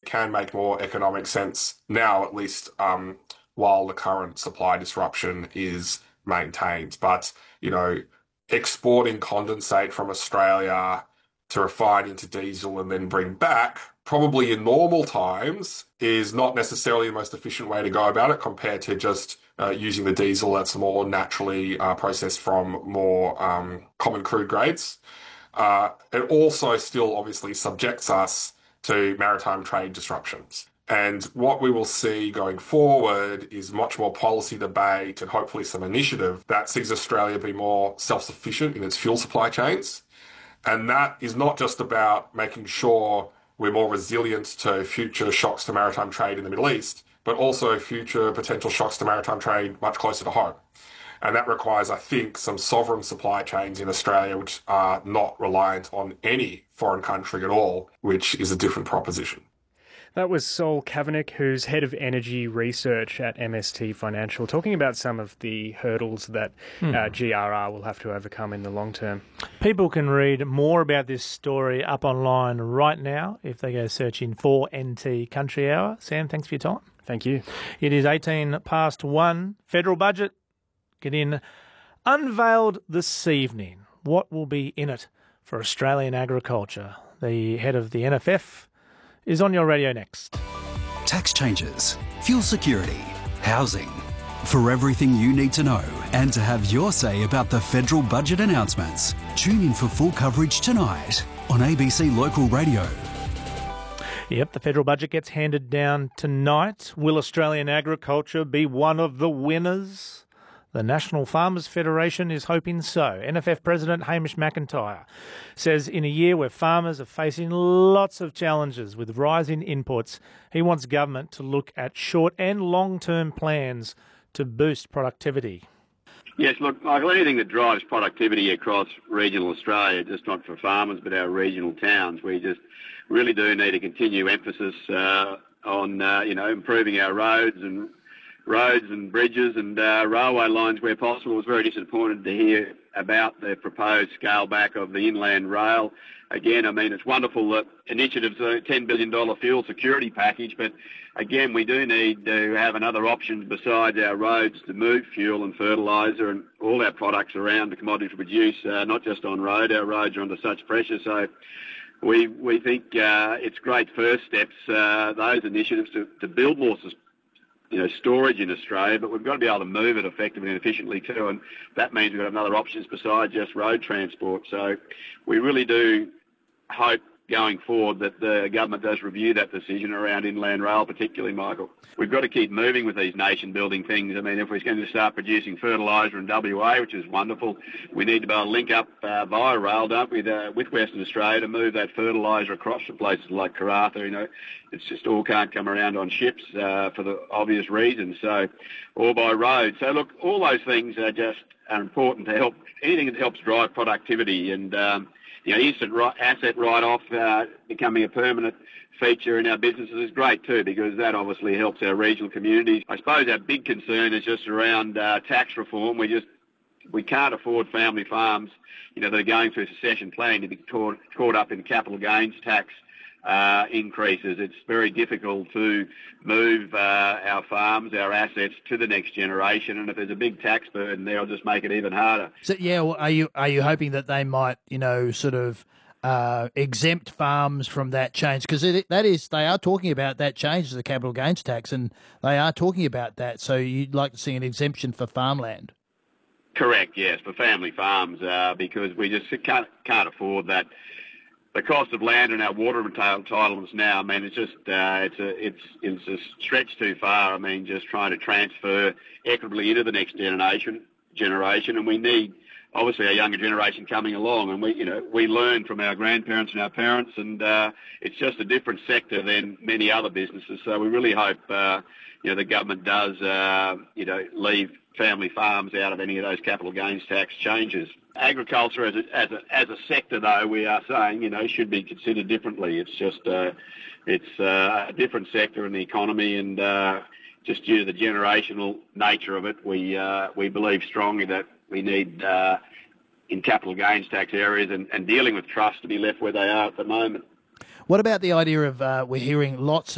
can make more economic sense now, at least while the current supply disruption is maintained. But, exporting condensate from Australia to refine into diesel and then bring back, probably in normal times, is not necessarily the most efficient way to go about it compared to just using the diesel that's more naturally processed from more common crude grades. It also still obviously subjects us to maritime trade disruptions. And what we will see going forward is much more policy debate and hopefully some initiative that sees Australia be more self-sufficient in its fuel supply chains. And that is not just about making sure we're more resilient to future shocks to maritime trade in the Middle East, but also future potential shocks to maritime trade much closer to home. And that requires, I think, some sovereign supply chains in Australia which are not reliant on any foreign country at all, which is a different proposition. That was Sol Kavanagh, who's Head of Energy Research at MST Financial, talking about some of the hurdles that GRR will have to overcome in the long term. People can read more about this story up online right now if they go searching for NT Country Hour. Sam, thanks for your time. Thank you. It is 1:18. Federal budget get in unveiled this evening. What will be in it for Australian agriculture? The head of the NFF is on your radio next. Tax changes, fuel security, housing. For everything you need to know and to have your say about the federal budget announcements, tune in for full coverage tonight on ABC Local Radio. Yep, the federal budget gets handed down tonight. Will Australian agriculture be one of the winners? The National Farmers Federation is hoping so. NFF President Hamish McIntyre says in a year where farmers are facing lots of challenges with rising inputs, he wants government to look at short and long-term plans to boost productivity. Yes, look, Michael, anything that drives productivity across regional Australia, just not for farmers but our regional towns, we just really do need to continue emphasis on improving our roads and bridges and railway lines where possible. I was very disappointed to hear about the proposed scale back of the inland rail. Again, I mean, it's wonderful that initiatives, a $10 billion fuel security package, but again, we do need to have another option besides our roads to move fuel and fertiliser and all our products around the commodity to produce, not just on road. Our roads are under such pressure, so we think it's great first steps, those initiatives to build more storage in Australia, but we've got to be able to move it effectively and efficiently too, and that means we've got other options besides just road transport. So we really do hope going forward that the government does review that decision around inland rail particularly, Michael. We've got to keep moving with these nation-building things. I mean, if we're going to start producing fertiliser in WA, which is wonderful, we need to be able to link up via rail, don't we, with Western Australia to move that fertiliser across to places like Karratha. It's just all can't come around on ships for the obvious reasons, or by road. So, look, all those things are important to help, anything that helps drive productivity and instant asset write-off becoming a permanent feature in our businesses is great too, because that obviously helps our regional communities. I suppose our big concern is just around tax reform. We can't afford family farms, that are going through succession planning to be caught up in capital gains tax increases. It's very difficult to move our farms, our assets to the next generation, and if there's a big tax burden there, it'll just make it even harder. So, are you hoping that they might, exempt farms from that change? Because they are talking about that change to the capital gains tax, and they are talking about that. So you'd like to see an exemption for farmland? Correct, yes, for family farms, because we just can't afford that. The cost of land and our water entitlements now, I mean, it's just it's a stretch too far. I mean, just trying to transfer equitably into the next generation, and we need obviously a younger generation coming along, and we learn from our grandparents and our parents, and it's just a different sector than many other businesses. So we really hope the government does leave family farms out of any of those capital gains tax changes. Agriculture as a sector, though, we are saying should be considered differently. It's just it's a different sector in the economy, and just due to the generational nature of it, we believe strongly that we need in capital gains tax areas and dealing with trusts to be left where they are at the moment. What about the idea of we're hearing lots